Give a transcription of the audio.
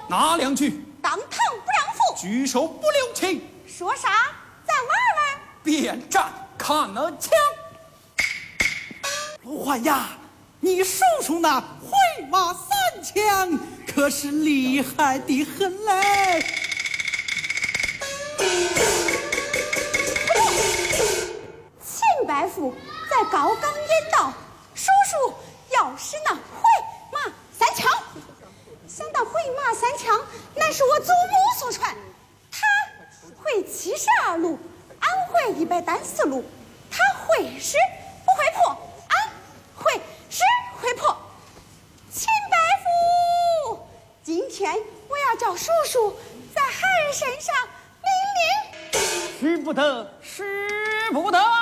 哪两句？ 当堂不让步， 举手不留情。 说啥？再玩玩。 便战，看了枪。 陆焕呀，你叔叔那回马三枪可是厉害的很嘞。 秦伯父在高岗言道：“叔叔要是那回马三枪。”想到回马三枪乃是我祖母所传，他会72路，俺会134路，他会使不会破，俺会使会破。秦伯父，今天我要叫叔叔在孩儿身上领令。 使不得，使不得。